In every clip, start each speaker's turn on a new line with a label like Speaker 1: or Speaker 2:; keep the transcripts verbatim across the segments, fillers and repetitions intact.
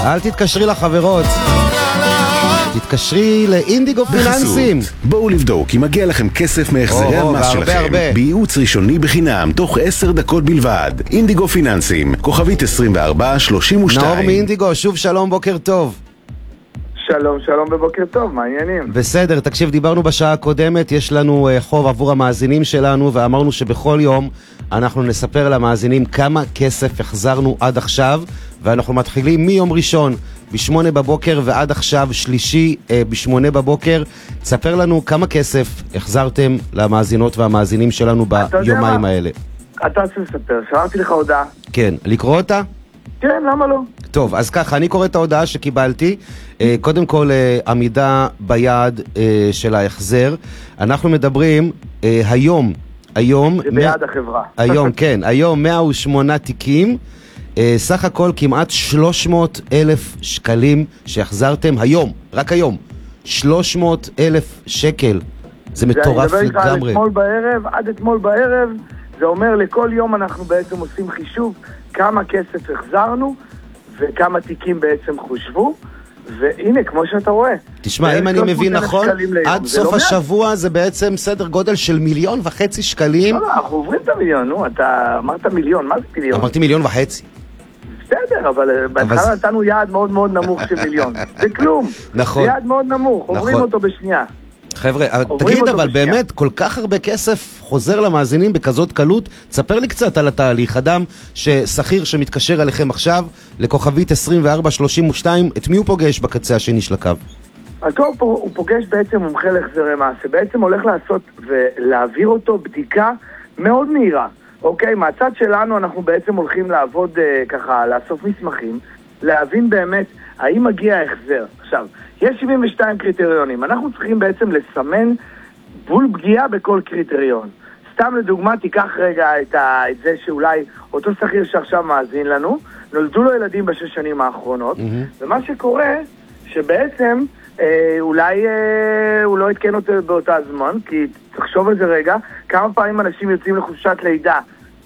Speaker 1: אל תתקשרי לחברות, תתקשרי לאינדיגו פיננסים.
Speaker 2: בואו לבדוק אם מגיע לכם כסף מהחזרי המס שלכם בייעוץ ראשוני בחינם תוך עשר דקות בלבד. אינדיגו פיננסים, כוכבית עשרים וארבע שלושים ושתיים.
Speaker 1: נאור מאינדיגו, שוב שלום, בוקר טוב.
Speaker 3: שלום, שלום ובוקר טוב, מה העניינים?
Speaker 1: בסדר, תקשיב, דיברנו בשעה הקודמת, יש לנו uh, חוב עבור המאזינים שלנו, ואמרנו שבכל יום אנחנו נספר למאזינים כמה כסף החזרנו עד עכשיו, ואנחנו מתחילים מיום ראשון בשמונה בבוקר ועד עכשיו שלישי uh, בשמונה בבוקר. תספר לנו כמה כסף החזרתם למאזינות והמאזינים שלנו ביומיים האלה.
Speaker 3: אתה רוצה לספר, שמעתי לך הודעה.
Speaker 1: כן, לקרוא אותה?
Speaker 3: כן, למה לא?
Speaker 1: טוב, אז ככה, אני קורא את ההודעה שקיבלתי. קודם כל, עמידה ביעד של ההחזר. אנחנו מדברים היום, היום...
Speaker 3: זה ביעד החברה.
Speaker 1: היום, כן, היום מאה ושמונה תיקים. סך הכל כמעט שלוש מאות אלף שקלים שהחזרתם היום, רק היום. שלוש מאות אלף שקל. זה מטורף לגמרי.
Speaker 3: אני מדבר איתך על אתמול בערב, עד אתמול בערב, זה אומר לכל יום אנחנו בעצם עושים חישוב כמה כסף החזרנו וכמה תיקים בעצם חושבו, והנה, כמו שאתה רואה.
Speaker 1: תשמע, אם אני מבין נכון, עד סוף השבוע זה בעצם סדר גודל של מיליון וחצי שקלים.
Speaker 3: לא, אנחנו עוברים את המיליון, נו, אתה אמרת מיליון, מה זה מיליון?
Speaker 1: אמרתי מיליון וחצי.
Speaker 3: בסדר, אבל בהתחלה נתנו יעד מאוד מאוד נמוך של מיליון. זה כלום.
Speaker 1: נכון.
Speaker 3: זה יעד מאוד נמוך, עוברים אותו בשנייה.
Speaker 1: חבר'ה, תגיד, אבל באמת, כל כך הרבה כסף חוזר למאזינים בכזאת קלות. תספר לי קצת על התהליך. אדם ששכיר שמתקשר אליכם עכשיו לכוכבית עשרים וארבע שלושים ושתיים, את מי הוא פוגש בקצה השני של הקו?
Speaker 3: אז פה הוא פוגש בעצם מומחה להחזרי מס, שבעצם הולך לעשות ולהעביר אותו בדיקה מאוד מהירה. אוקיי, מהצד שלנו אנחנו בעצם הולכים לעבוד ככה, לאסוף מסמכים, להבין באמת האם מגיע ההחזר. עכשיו, יש שבעים ושתיים קריטריונים, אנחנו צריכים בעצם לסמן בול פגיעה בכל קריטריון. סתם לדוגמה, תיקח רגע את, ה... את זה שאולי אותו שכיר שעכשיו מאזין לנו, נולדו לו ילדים בשש שנים האחרונות, mm-hmm. ומה שקורה, שבעצם אה, אולי אה, הוא לא התקן אותו באותה זמן, כי תחשוב על זה רגע, כמה פעמים אנשים יוצאים לחופשת לידה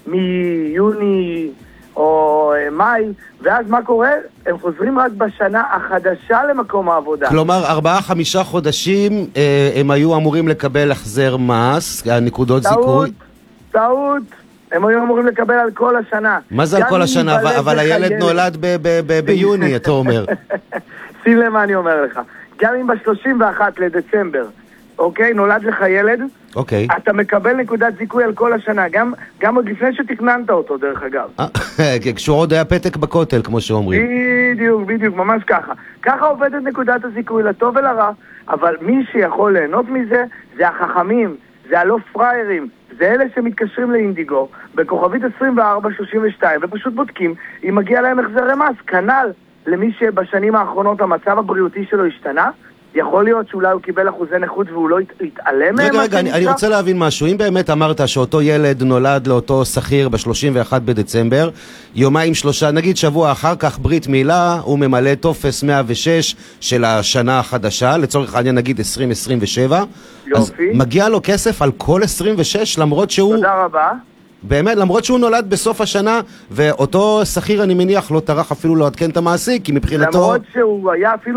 Speaker 3: מיוני או מאי, ואז מה קורה? הם חוזרים רק בשנה החדשה למקום העבודה.
Speaker 1: כלומר, ארבעה, חמישה חודשים אה, הם היו אמורים לקבל החזר מס, הנקודות
Speaker 3: טעות,
Speaker 1: זיכוי.
Speaker 3: טעות, הם היו אמורים לקבל על כל השנה.
Speaker 1: מה זה על כל השנה? אבל, אבל הילד נולד ב- ב- ב- ביוני, אתה אומר.
Speaker 3: שים למה אני אומר לך. גם אם ב-שלושים ואחד לדצמבר, אוקיי, נולד לך ילד,
Speaker 1: אוקיי.
Speaker 3: אתה מקבל נקודת זיכוי על כל השנה, גם, גם עוד לפני שתכננת אותו, דרך אגב.
Speaker 1: כשהוא עוד היה פתק בכותל, כמו שאומרים.
Speaker 3: בדיוק, בדיוק, ממש ככה. ככה עובדת נקודת הזיכוי, לטוב ולרע, אבל מי שיכול ליהנות מזה, זה החכמים, זה הלא פריירים, זה אלה שמתקשרים לאינדיגו, בכוכבית עשרים וארבע שלושים ושתיים, ופשוט בודקים אם מגיע להם החזרי מס. כנ"ל למי שבשנים האחרונות המצב הבריאותי שלו השתנה, יכול להיות שאולי הוא קיבל אחוזי נכות והוא לא יתעלם מהם.
Speaker 1: רגע, רגע, אני, אני רוצה להבין משהו. אם באמת אמרת שאותו ילד נולד לאותו שכיר ב-שלושים ואחד בדצמבר, יומיים שלושה, נגיד שבוע אחר כך ברית מילה, הוא ממלא טופס מאה ושש של השנה החדשה, לצורך העניין נגיד עשרים עשרים ושבע. יופי. אז מגיע לו כסף על כל עשרים ושש, למרות שהוא...
Speaker 3: תודה רבה.
Speaker 1: באמת, למרות שהוא נולד בסוף השנה, ואותו שכיר אני מניח לא טרח אפילו לעדכן את המעסיק, כי מבחינתו...
Speaker 3: למרות שהוא היה אפילו